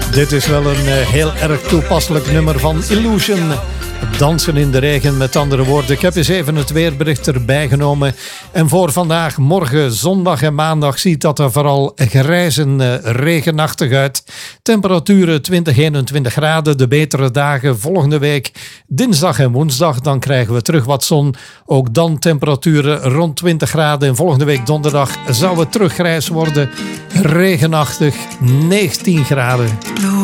Dit is wel een heel erg toepasselijk nummer van Illusion. Dansen in de regen, met andere woorden. Ik heb eens even het weerbericht erbij genomen. En voor vandaag, morgen, zondag en maandag ziet dat er vooral grijs en regenachtig uit. Temperaturen 20-21 graden. De betere dagen volgende week, dinsdag en woensdag. Dan krijgen we terug wat zon. Ook dan temperaturen rond 20 graden. En volgende week donderdag zou het terug grijs worden. Regenachtig, 19 graden.